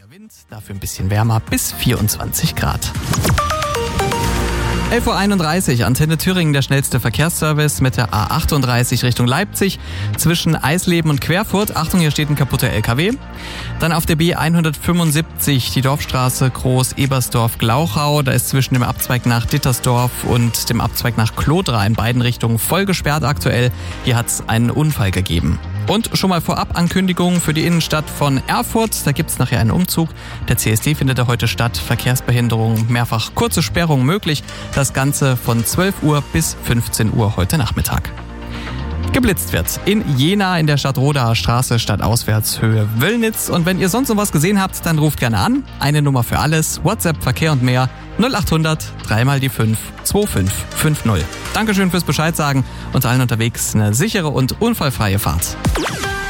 Wind, dafür ein bisschen wärmer, bis 24 Grad. 11.31 Uhr, Antenne Thüringen, der schnellste Verkehrsservice mit der A38 Richtung Leipzig zwischen Eisleben und Querfurt. Achtung, hier steht ein kaputter LKW. Dann auf der B175 die Dorfstraße Groß-Ebersdorf-Glauchau. Da ist zwischen dem Abzweig nach Dittersdorf und dem Abzweig nach Klodra in beiden Richtungen voll gesperrt aktuell. Hier hat es einen Unfall gegeben. Und schon mal vorab Ankündigungen für die Innenstadt von Erfurt. Da gibt es nachher einen Umzug. Der CSD findet da heute statt. Verkehrsbehinderung, mehrfach kurze Sperrungen möglich. Das Ganze von 12 Uhr bis 15 Uhr heute Nachmittag. Geblitzt wird in Jena in der Stadtrodaer Straße, stadtauswärts Höhe Wöllnitz. Und wenn ihr sonst noch was gesehen habt, dann ruft gerne an. Eine Nummer für alles, WhatsApp, Verkehr und mehr 0800 3 mal die 5 2550. Dankeschön fürs Bescheid sagen und allen unterwegs eine sichere und unfallfreie Fahrt.